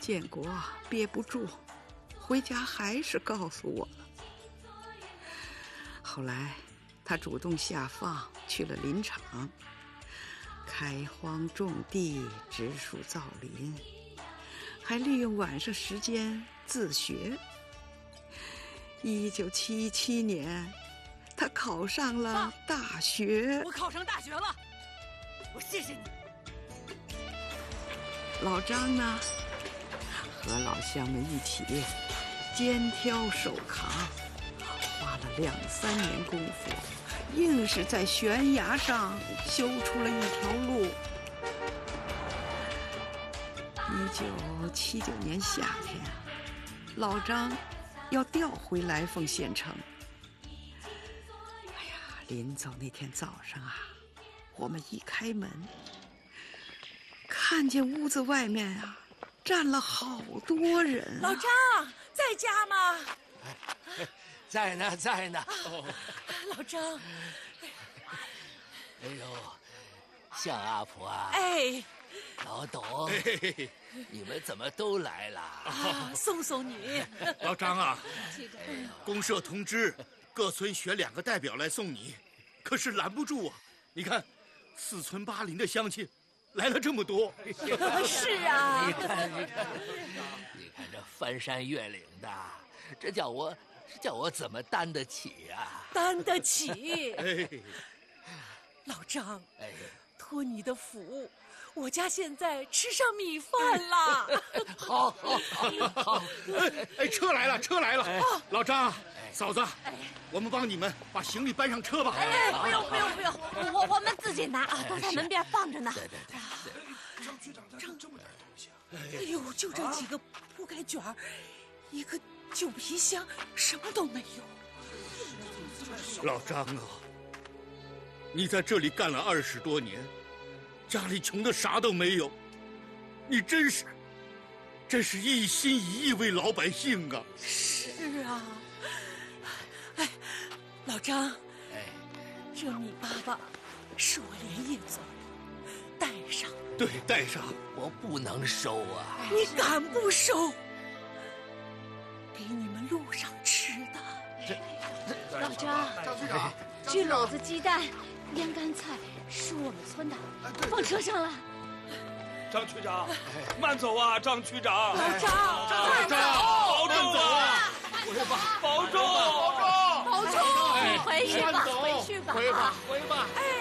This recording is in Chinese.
建国憋不住，回家还是告诉我了。后来他主动下放去了林场，开荒种地，植树造林，还利用晚上时间自学。1977年，他考上了大学。 我考上大学了，我谢谢你。 老张呢，和老乡们一起肩挑手扛，花了2、3年功夫，硬是在悬崖上修出了一条路。1979年夏天，老张要调回来凤县城。哎呀，临走那天早上啊，我们一开门，看见屋子外面啊站了好多人。 老张在家吗？ 在呢，在呢。 老张， 哎呦，向阿婆啊！ 哎， 老董，你们怎么都来了？ 送送你。 老张啊，公社通知各村选2个代表来送你，可是拦不住啊！你看，4村8邻的乡亲来了这么多。 是啊， 你看这翻山越岭的，这叫我怎么担得起啊？ 担得起。 哎， 老张， 哎， 托你的福，我家现在吃上米饭了。 好。 哎，车来了，车来了！老张，嫂子，我们帮你们把行李搬上车吧。 哎，不用，我们自己拿啊，都在门边放着呢。 对。 张局长带这么点东西啊！ 哎呦，就这几个铺盖卷儿，一个旧皮箱，什么都没有。 老张啊，你在这里干了20多年，家里穷的啥都没有，你真是一心一意为老百姓啊！ 是啊，哎，老张， 哎， 这米粑粑是我连夜做的，带上。 对，带上。 我不能收啊！ 你敢不收？给你们路上吃的。 老张， 局长， 这篓子鸡蛋、腌干菜是我们村的，放车上了。 张区长，慢走啊，张区长。 老张， 保重啊！保重！ 保重，回去吧，回去吧。 回吧。 哎。